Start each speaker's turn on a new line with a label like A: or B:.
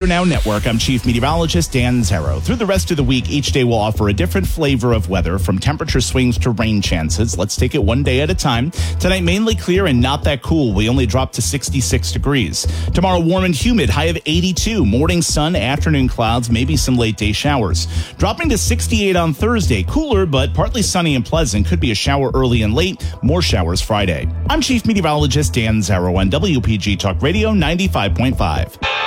A: Now Network, I'm Chief Meteorologist Dan Zarrow. Through the rest of the week, each day will offer a different flavor of weather, from temperature swings to rain chances. Let's take it one day at a time. Tonight, mainly clear and not that cool. We only drop to 66 degrees. Tomorrow, warm and humid, high of 82. Morning sun, afternoon clouds, maybe some late day showers. Dropping to 68 on Thursday. Cooler, but partly sunny and pleasant. Could be a shower early and late. More showers Friday. I'm Chief Meteorologist Dan Zarrow on WPG Talk Radio 95.5.